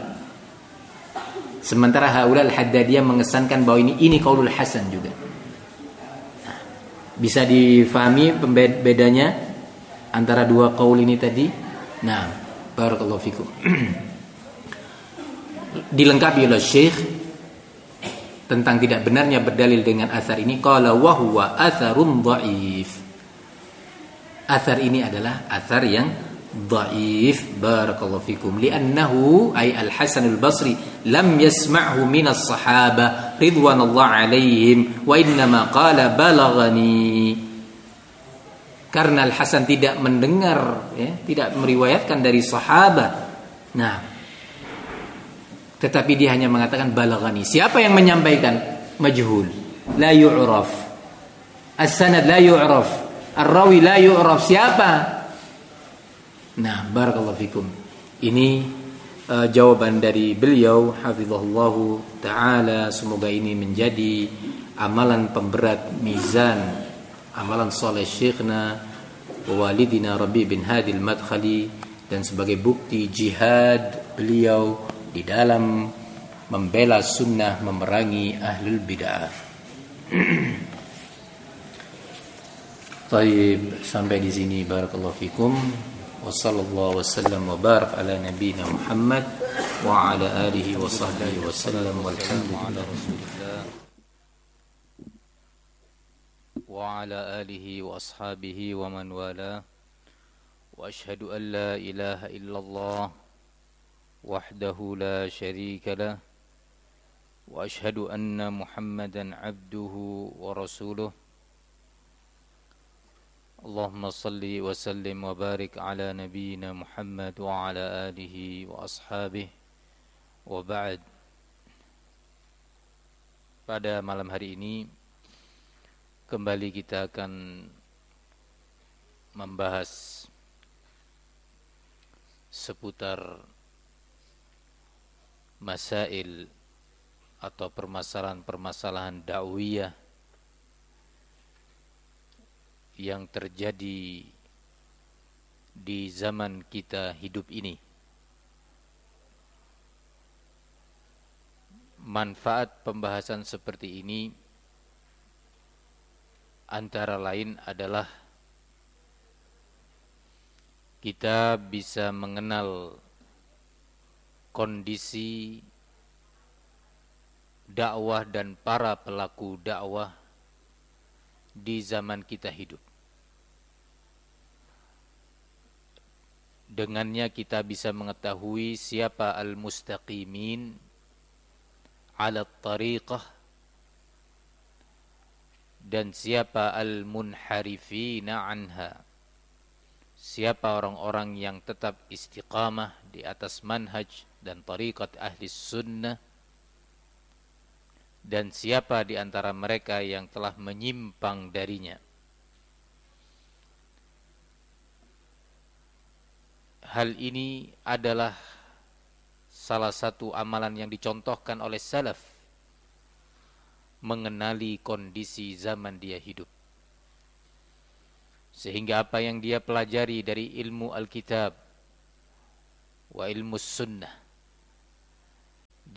Sementara haula al-Haddadiyah mengesankan bahwa ini ini qaulul Hasan juga. Nah, bisa difahami bedanya antara dua qaul ini tadi? Nah, barakallahu fikum. Dilengkapi oleh Syekh tentang tidak benarnya berdalil dengan asar ini, qala wa huwa atharun dhaif. Asar ini adalah asar yang dhaif, barakallahu fikum, li'annahu ay Al-Hasan Al-Basri lam yasma'hu min as-sahaba ridwanullah alaihim wa innama qala balaghani. Karena Al-Hasan tidak mendengar, ya, tidak meriwayatkan dari sahabat. Nah, tetapi dia hanya mengatakan balaghani. Siapa yang menyampaikan? Majhul, la yu'raf. As-sanad la yu'raf. Ar-rawi la yu'raf. Siapa? Nah, barakallahu fikum. Ini uh, jawaban dari beliau hafizahullahu taala. Semoga ini menjadi amalan pemberat mizan amalan saleh syekhna walidina Rabi bin Hadi al-Madkhali, dan sebagai bukti jihad beliau di dalam membela sunnah, memerangi ahlul bid'ah. Baik, sampai di sini barakallahu fikum. Wa sallallahu wasallam wa barak ala nabiyyina Muhammad wa ala alihi wa sahbihi wa sallam walhamdulillahi rasulillah wa ala alihi wa ashabihi wa man wala wa ashhadu an la ilaha illallah wahdahu la syarika lah wa ashhadu anna Muhammadan abduhu wa rasuluh. Allahumma salli wa sallim wa barik ala nabiyyina Muhammad wa ala alihi wa ashabihi wa ba'd. Pada malam hari ini kembali kita akan membahas seputar masail atau permasalahan-permasalahan dakwiyah yang terjadi di zaman kita hidup ini. Manfaat pembahasan seperti ini antara lain adalah kita bisa mengenal kondisi dakwah dan para pelaku dakwah di zaman kita hidup. Dengannya kita bisa mengetahui siapa al-mustaqimin ala tariqah dan siapa al-munharifina anha. Siapa orang-orang yang tetap istiqamah di atas manhaj dan tariqat ahli sunnah, dan siapa di antara mereka yang telah menyimpang darinya. Hal ini adalah salah satu amalan yang dicontohkan oleh salaf, mengenali kondisi zaman dia hidup. Sehingga apa yang dia pelajari dari ilmu Alkitab wa ilmu sunnah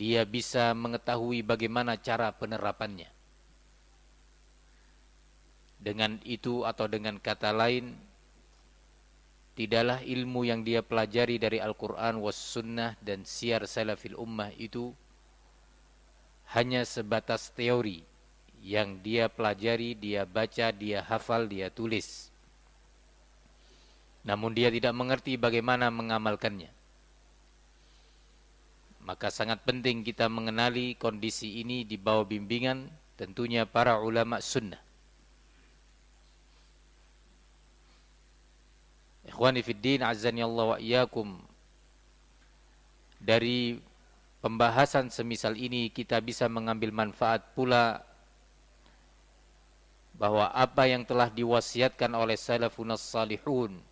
dia bisa mengetahui bagaimana cara penerapannya. Dengan itu atau dengan kata lain, tidaklah ilmu yang dia pelajari dari Al-Quran was sunnah dan syiar salafil ummah itu hanya sebatas teori yang dia pelajari, dia baca, dia hafal, dia tulis. Namun dia tidak mengerti bagaimana mengamalkannya. Maka sangat penting kita mengenali kondisi ini di bawah bimbingan tentunya para ulama sunnah. Ikhwani fiddin, azzani Allah wa iyyakum. Dari pembahasan semisal ini kita bisa mengambil manfaat pula bahwa apa yang telah diwasiatkan oleh salafun salihun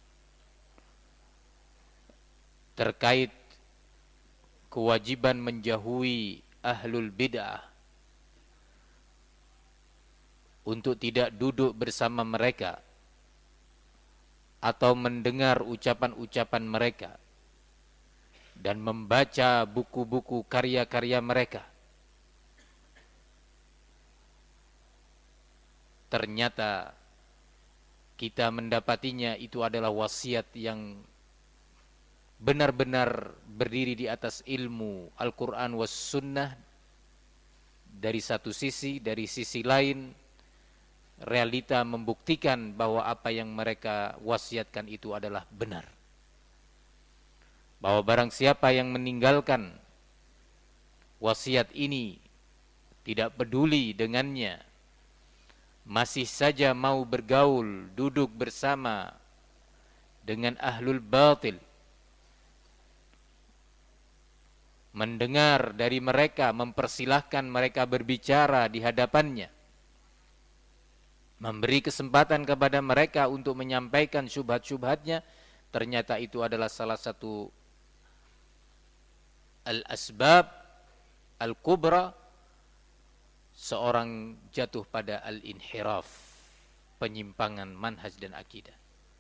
terkait kewajiban menjauhi ahlul bid'ah, untuk tidak duduk bersama mereka atau mendengar ucapan-ucapan mereka dan membaca buku-buku karya-karya mereka. Ternyata kita mendapatinya itu adalah wasiat yang benar-benar berdiri di atas ilmu Al-Quran was sunnah dari satu sisi, dari sisi lain realita membuktikan bahwa apa yang mereka wasiatkan itu adalah benar. Bahwa barang siapa yang meninggalkan wasiat ini, tidak peduli dengannya, masih saja mau bergaul, duduk bersama dengan ahlul batil, mendengar dari mereka, mempersilahkan mereka berbicara di hadapannya, memberi kesempatan kepada mereka untuk menyampaikan syubhat-syubhatnya, ternyata itu adalah salah satu al-asbab al-kubra seorang jatuh pada al-inhiraf, penyimpangan manhaj dan akidah.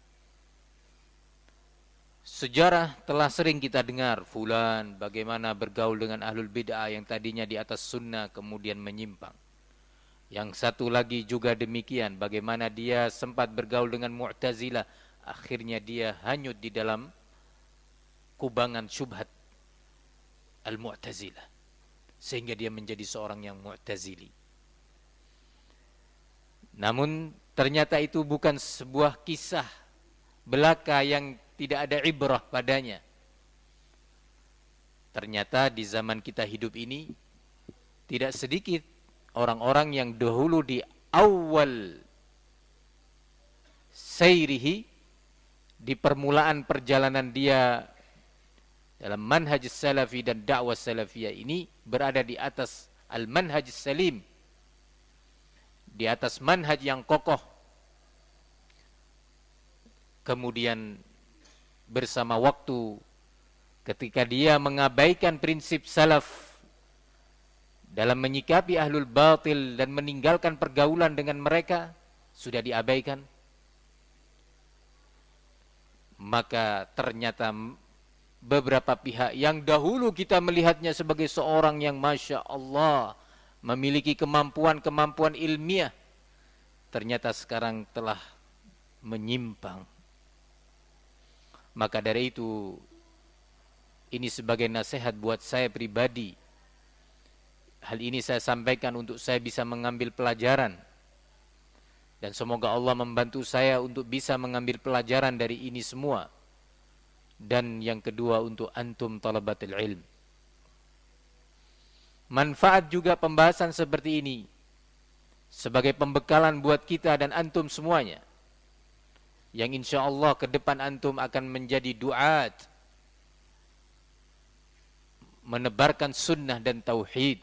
Sejarah telah sering kita dengar fulan bagaimana bergaul dengan ahlul bid'ah yang tadinya di atas sunnah kemudian menyimpang. Yang satu lagi juga demikian, bagaimana dia sempat bergaul dengan Mu'tazilah, akhirnya dia hanyut di dalam kubangan syubhat al-Mu'tazilah sehingga dia menjadi seorang yang Mu'tazili. Namun ternyata itu bukan sebuah kisah belaka yang tidak ada ibrah padanya. Ternyata di zaman kita hidup ini tidak sedikit orang-orang yang dahulu di awal sayrihi, di permulaan perjalanan dia dalam manhaj salafi dan dakwah salafiyah ini, berada di atas al-manhaj salim, di atas manhaj yang kokoh. Kemudian bersama waktu, ketika dia mengabaikan prinsip salaf dalam menyikapi ahlul batil dan meninggalkan pergaulan dengan mereka, sudah diabaikan, maka ternyata beberapa pihak yang dahulu kita melihatnya sebagai seorang yang Masya Allah memiliki kemampuan-kemampuan ilmiah, ternyata sekarang telah menyimpang. Maka dari itu, ini sebagai nasihat buat saya pribadi. Hal ini saya sampaikan untuk saya bisa mengambil pelajaran. Dan semoga Allah membantu saya untuk bisa mengambil pelajaran dari ini semua. Dan yang kedua untuk antum talabatul ilm. Manfaat juga pembahasan seperti ini sebagai pembekalan buat kita dan antum semuanya, yang insya Allah ke depan antum akan menjadi duat, menebarkan sunnah dan tauhid.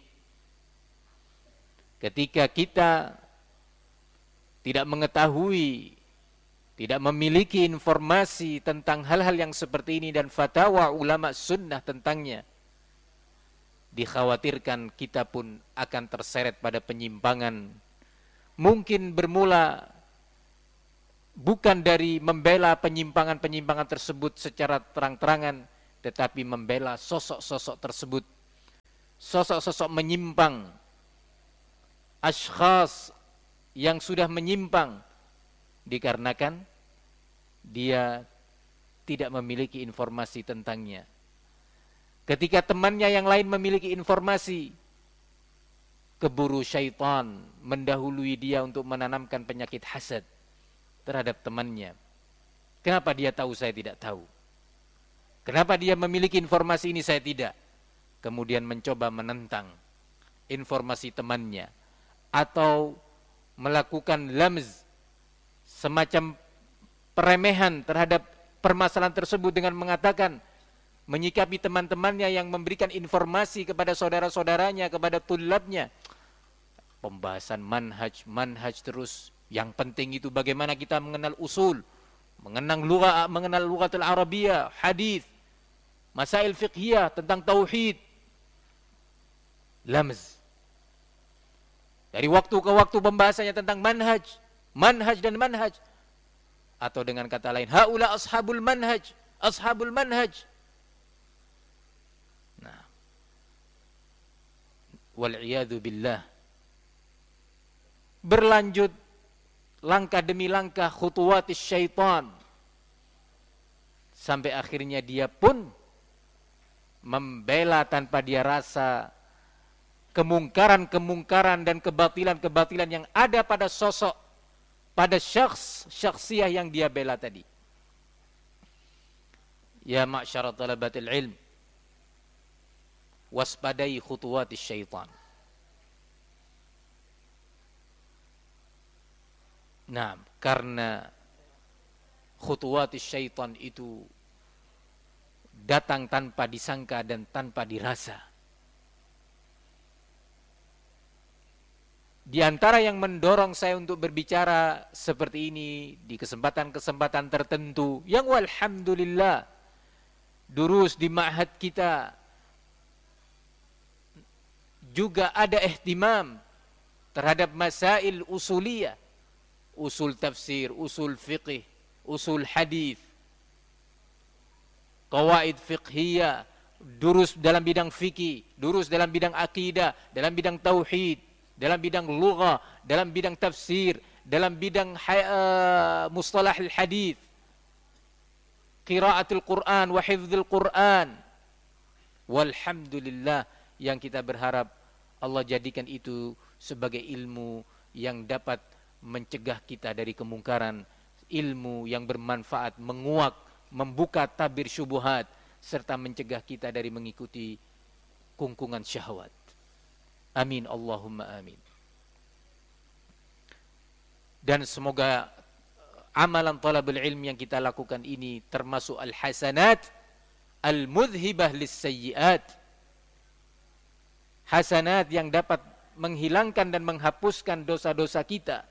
Ketika kita tidak mengetahui, tidak memiliki informasi tentang hal-hal yang seperti ini dan fatwa ulama sunnah tentangnya, dikhawatirkan kita pun akan terseret pada penyimpangan. Mungkin bermula bukan dari membela penyimpangan-penyimpangan tersebut secara terang-terangan, tetapi membela sosok-sosok tersebut sosok-sosok menyimpang, ashkhas yang sudah menyimpang, dikarenakan dia tidak memiliki informasi tentangnya. Ketika temannya yang lain memiliki informasi, keburu syaitan mendahului dia untuk menanamkan penyakit hasad terhadap temannya. Kenapa dia tahu, saya tidak tahu? Kenapa dia memiliki informasi ini, saya tidak? Kemudian mencoba menentang informasi temannya, atau melakukan lamz, semacam peremehan terhadap permasalahan tersebut dengan mengatakan, menyikapi teman-temannya yang memberikan informasi kepada saudara-saudaranya, kepada tulabnya, pembahasan manhaj, manhaj terus. Yang penting itu bagaimana kita mengenal usul, mengenal lugah, mengenal lughatul Arabiyah, hadis, masail fiqhiyah tentang tauhid. Lamz. Dari waktu ke waktu pembahasannya tentang manhaj, manhaj dan manhaj. Atau dengan kata lain, haula ashabul manhaj, ashabul manhaj. Nah, wal'iyadu billah. Berlanjut langkah demi langkah khutuwatis syaitan, sampai akhirnya dia pun membela tanpa dia rasa kemungkaran-kemungkaran dan kebatilan-kebatilan yang ada pada sosok, pada syakhs, syakhsiyah yang dia bela tadi. Ya ma'syara talabatil ilm, waspadai khutuwatis syaitan. Nah, karena khutuwatis syaitan itu datang tanpa disangka dan tanpa dirasa. Di antara yang mendorong saya untuk berbicara seperti ini di kesempatan-kesempatan tertentu, yang walhamdulillah durus di ma'had kita juga ada ihtimam terhadap masail usuliyah, usul tafsir, usul fiqh, usul hadis, qawaid fiqhiyah, durus dalam bidang fikih, durus dalam bidang akidah, dalam bidang tauhid, dalam bidang lugah, dalam bidang tafsir, dalam bidang uh, mustalah al-hadis, qiraatul Quran wa hifdzul Quran. Walhamdulillah, yang kita berharap Allah jadikan itu sebagai ilmu yang dapat mencegah kita dari kemungkaran, ilmu yang bermanfaat, menguak, membuka tabir syubhat, serta mencegah kita dari mengikuti kungkungan syahwat. Amin Allahumma amin. Dan semoga amalan talabul ilmi yang kita lakukan ini termasuk al-hasanat al-mudhibah lis-sayyi'at, hasanat yang dapat menghilangkan dan menghapuskan dosa-dosa kita.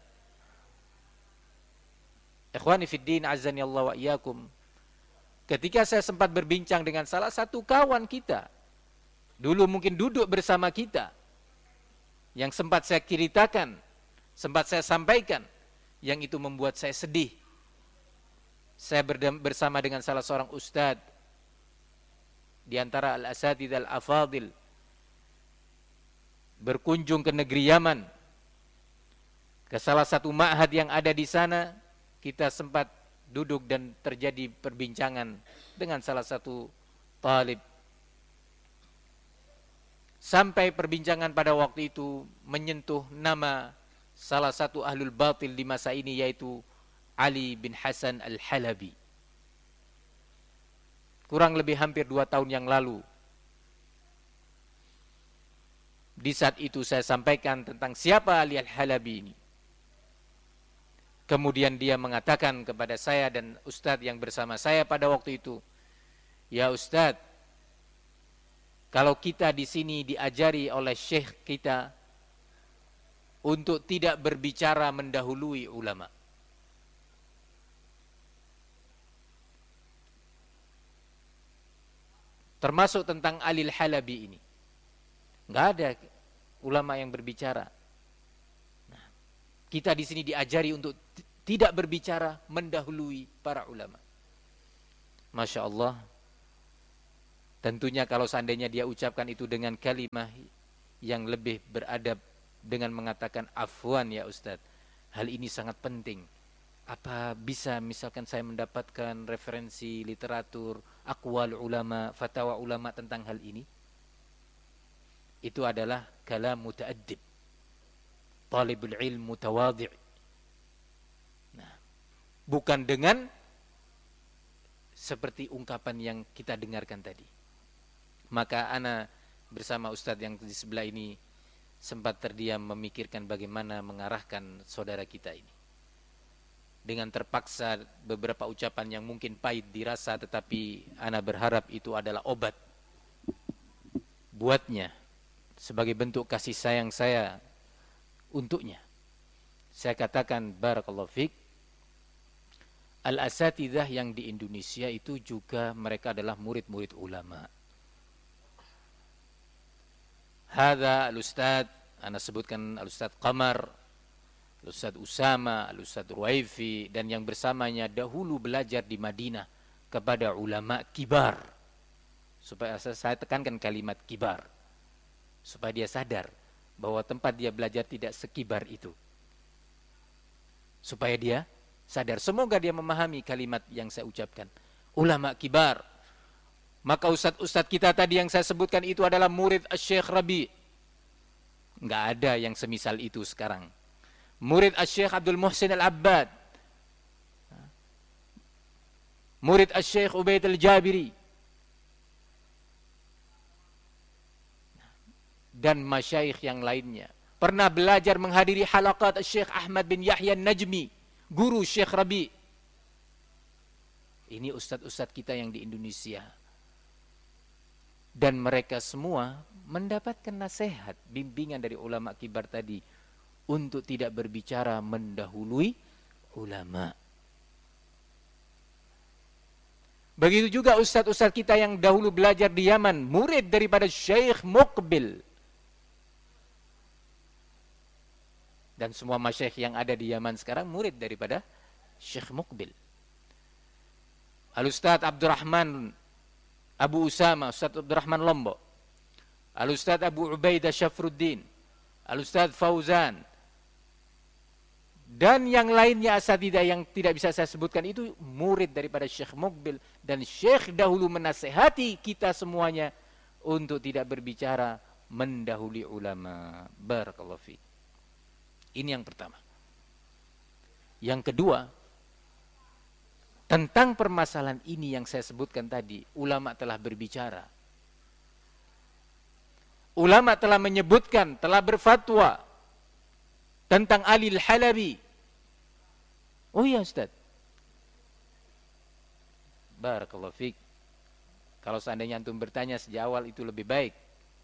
Ikhwani fid din, azani Allah wa iyyakum. Ketika saya sempat berbincang dengan salah satu kawan kita, dulu mungkin duduk bersama kita, yang sempat saya ceritakan, sempat saya sampaikan, yang itu membuat saya sedih. Saya bersama dengan salah seorang ustadz di antara al-asatidz al-afadil, berkunjung ke negeri Yaman, ke salah satu ma'had yang ada di sana. Kita sempat duduk dan terjadi perbincangan dengan salah satu talib. Sampai perbincangan pada waktu itu menyentuh nama salah satu ahlul batil di masa ini, yaitu Ali bin Hasan al-Halabi. Kurang lebih hampir dua tahun yang lalu. Di saat itu saya sampaikan tentang siapa Ali al-Halabi ini. Kemudian dia mengatakan kepada saya dan ustadz yang bersama saya pada waktu itu, ya ustadz, kalau kita di sini diajari oleh syekh kita untuk tidak berbicara mendahului ulama. Termasuk tentang Ali al-Halabi ini. Enggak ada ulama yang berbicara. Nah, kita di sini diajari untuk t- tidak berbicara mendahului para ulama. Masya Allah. Tentunya kalau seandainya dia ucapkan itu dengan kalimah yang lebih beradab dengan mengatakan afwan ya Ustadz, hal ini sangat penting. Apa bisa misalkan saya mendapatkan referensi literatur, aqwal ulama, fatwa ulama tentang hal ini? Itu adalah kalam muta'addib, talibul ilm mutawadhi'. Nah, bukan dengan seperti ungkapan yang kita dengarkan tadi. Maka ana bersama Ustadz yang di sebelah ini sempat terdiam memikirkan bagaimana mengarahkan saudara kita ini. Dengan terpaksa beberapa ucapan yang mungkin pahit dirasa, tetapi ana berharap itu adalah obat buatnya sebagai bentuk kasih sayang saya untuknya. Saya katakan barakallahu fiik, al-asatidzah yang di Indonesia itu juga mereka adalah murid-murid ulama. Hadza al-ustadz, ana sebutkan al-ustadz Qamar, al-ustadz Usama, al-ustadz Ruwaifi, dan yang bersamanya dahulu belajar di Madinah kepada ulama kibar. Supaya saya tekankan kalimat kibar, supaya dia sadar bahwa tempat dia belajar tidak sekibar itu. Supaya dia sadar, semoga dia memahami kalimat yang saya ucapkan. Ulama kibar. Maka ustadz-ustadz kita tadi yang saya sebutkan itu adalah murid Syekh Rabi. Enggak ada yang semisal itu sekarang. Murid Syekh Abdul Muhsin Al-Abbad. Murid Syekh Ubaid Al-Jabiri. Dan masyayikh yang lainnya. Pernah belajar menghadiri halaqat Syekh Ahmad bin Yahya Najmi, guru Syekh Rabi. Ini ustadz-ustadz kita yang di Indonesia. Dan mereka semua mendapatkan nasihat, bimbingan dari ulama kibar tadi untuk tidak berbicara mendahului ulama. Begitu juga ustadz-ustadz kita yang dahulu belajar di Yaman, murid daripada Syekh Muqbil. Dan semua masyayikh yang ada di Yaman sekarang murid daripada Syekh Muqbil. Al-Ustadz Abdurrahman Abu Usama, Ustadz Abdurrahman Lombok, Al-Ustadz Abu Ubaidah Syafruddin, Al-Ustadz Fauzan, dan yang lainnya asatidzah yang tidak bisa saya sebutkan itu murid daripada Syekh Muqbil. Dan Syekh dahulu menasehati kita semuanya untuk tidak berbicara mendahului ulama. Barakallahu fiik. Ini yang pertama. Yang kedua, tentang permasalahan ini yang saya sebutkan tadi, ulama telah berbicara. Ulama telah menyebutkan, telah berfatwa tentang Ali Al-Halabi. Oh iya Ustaz. Barakallahu fiik. Kalau seandainya antum bertanya sejak awal itu lebih baik.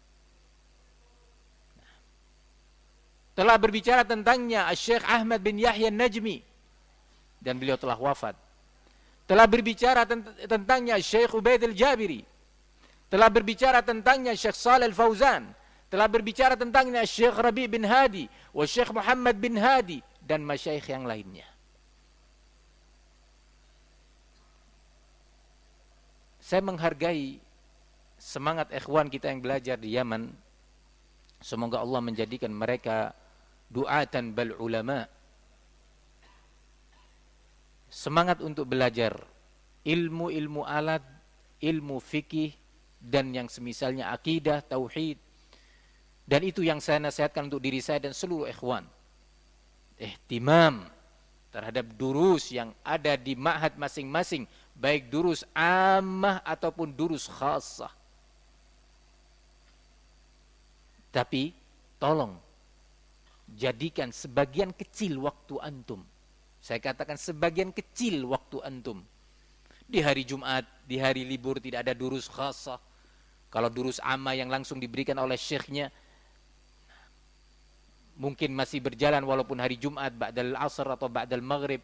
Telah berbicara tentangnya Syekh Ahmad bin Yahya Najmi, dan beliau telah wafat. Telah berbicara tentangnya Syekh Ubaid Al-Jabiri. Telah berbicara tentangnya Syekh Shalih Al-Fauzan. Telah berbicara tentangnya Syekh Rabi bin Hadi, wa Syekh Muhammad bin Hadi, dan masyayikh yang lainnya. Saya menghargai semangat ikhwan kita yang belajar di Yaman. Semoga Allah menjadikan mereka du'atan bal ulama. Semangat untuk belajar ilmu-ilmu alat, ilmu fikih, dan yang semisalnya akidah, tauhid. Dan itu yang saya nasihatkan untuk diri saya dan seluruh ikhwan. Ihtimam terhadap durus yang ada di ma'had masing-masing, baik durus ammah ataupun durus khassah. Tapi tolong jadikan sebagian kecil waktu antum. Saya katakan sebagian kecil waktu antum. Di hari Jumat, di hari libur tidak ada durus khassah. Kalau durus amma yang langsung diberikan oleh syekhnya mungkin masih berjalan walaupun hari Jumat ba'dal asr atau ba'dal maghrib.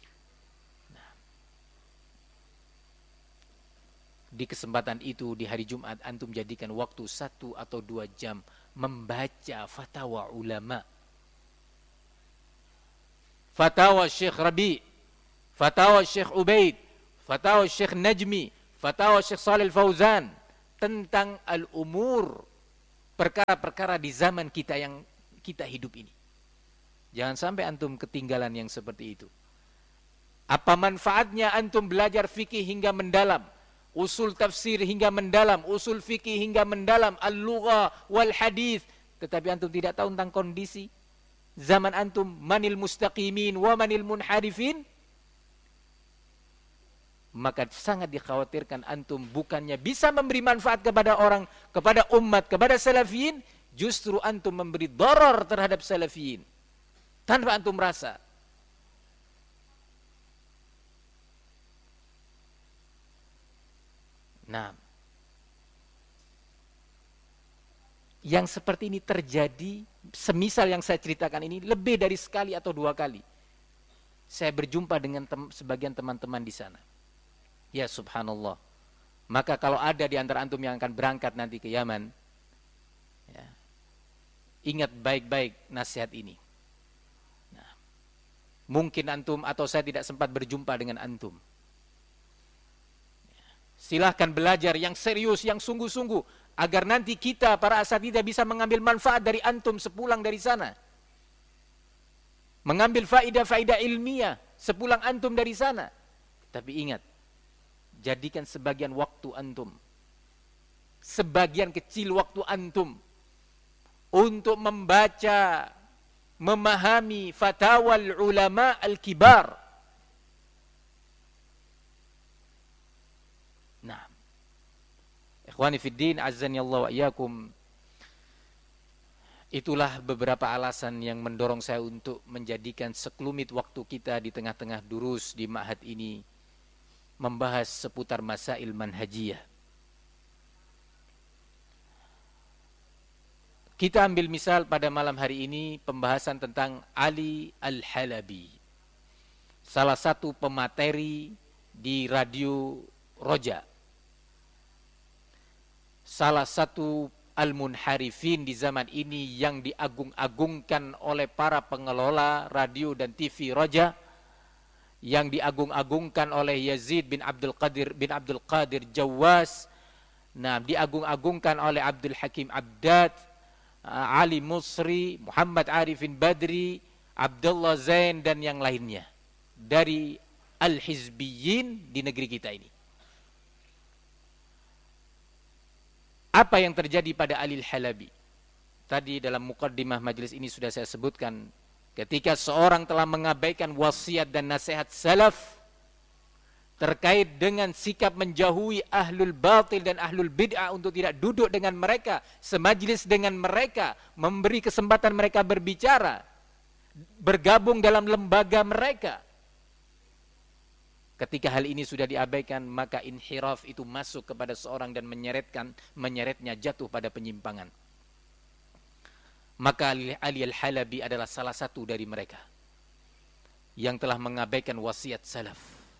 Di kesempatan itu di hari Jumat antum jadikan waktu satu atau dua jam membaca fatwa ulama. Fatwa Syekh Rabi, fatwa Syekh Ubaid, fatwa Syekh Najmi, fatwa Syekh Shalih Al-Fauzan, tentang al-umur, perkara-perkara di zaman kita yang kita hidup ini. Jangan sampai antum ketinggalan yang seperti itu. Apa manfaatnya antum belajar fikih hingga mendalam, usul tafsir hingga mendalam, usul fikih hingga mendalam, al-lugha wal hadis, tetapi antum tidak tahu tentang kondisi zaman antum, manil mustaqimin wa manil munharifin? Maka sangat dikhawatirkan antum bukannya bisa memberi manfaat kepada orang, kepada umat, kepada salafiyin, justru antum memberi darar terhadap salafiyin tanpa antum rasa. Nah, yang seperti ini terjadi, semisal yang saya ceritakan ini lebih dari sekali atau dua kali. Saya berjumpa dengan tem sebagian teman-teman di sana. Ya subhanallah. Maka kalau ada di antara antum yang akan berangkat nanti ke Yaman, ya, ingat baik-baik nasihat ini. Nah, mungkin antum atau saya tidak sempat berjumpa dengan antum. Silahkan belajar yang serius, yang sungguh-sungguh, agar nanti kita para asatidzah bisa mengambil manfaat dari antum sepulang dari sana. Mengambil faidah-faidah ilmiah sepulang antum dari sana. Tapi ingat, jadikan sebagian waktu antum, sebagian kecil waktu antum untuk membaca, memahami fatawal ulama al-kibar. Nah, ikhwani fiddin, azzani Allah wa iyyakum. Itulah beberapa alasan yang mendorong saya untuk menjadikan sekelumit waktu kita di tengah-tengah durus di ma'had ini membahas seputar masail manhajiyah. Kita ambil misal pada malam hari ini pembahasan tentang Ali Al-Halabi, salah satu pemateri di radio Roja, salah satu al-munharifin di zaman ini yang diagung-agungkan oleh para pengelola radio dan T V Roja, yang diagung-agungkan oleh Yazid bin Abdul Qadir bin Abdul Qadir Jawas, nah diagung-agungkan oleh Abdul Hakim Abdad, Ali Musri, Muhammad Arifin Badri, Abdullah Zain dan yang lainnya dari al-hizbiyin di negeri kita ini. Apa yang terjadi pada Ali Al-Halabi? Tadi dalam muqaddimah majelis ini sudah saya sebutkan, ketika seorang telah mengabaikan wasiat dan nasihat salaf terkait dengan sikap menjauhi ahlul batil dan ahlul bid'ah untuk tidak duduk dengan mereka, semajlis dengan mereka, memberi kesempatan mereka berbicara, bergabung dalam lembaga mereka. Ketika hal ini sudah diabaikan, maka inhiraf itu masuk kepada seorang dan menyeretkan, menyeretnya jatuh pada penyimpangan. Maka Ali Al-Halabi adalah salah satu dari mereka yang telah mengabaikan wasiat salaf.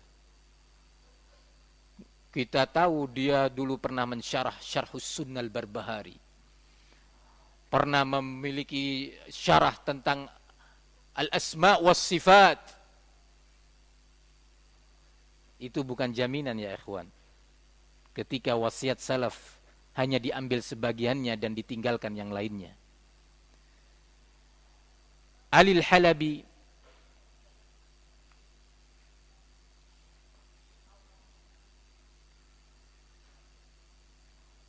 Kita tahu dia dulu pernah mensyarah Syarhus Sunnah Al-Barbahari, pernah memiliki syarah tentang Al-Asma' was Sifat. Itu bukan jaminan ya ikhwan, ketika wasiat salaf hanya diambil sebagiannya dan ditinggalkan yang lainnya. Ali Al-Halabi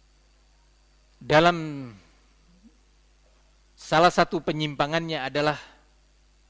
dalam salah satu penyimpangannya adalah